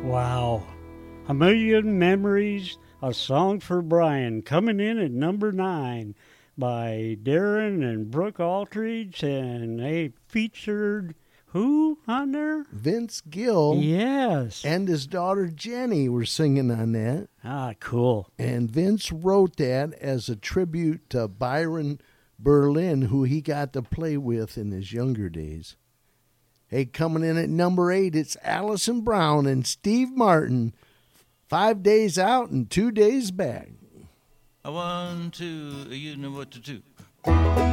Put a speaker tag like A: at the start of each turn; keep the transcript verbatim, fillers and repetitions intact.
A: Wow. A Million Memories, a song for Brian, coming in at number nine by Darren and Brooke Aldridge, and they featured who on there?
B: Vince Gill.
A: Yes.
B: And his daughter Jenny were singing on that.
A: Ah, cool.
B: And Vince wrote that as a tribute to Byron Berlin, who he got to play with in his younger days. Hey, coming in at number eight, it's Alison Brown and Steve Martin. Five days out and two days back.
C: One, two, you know what to do.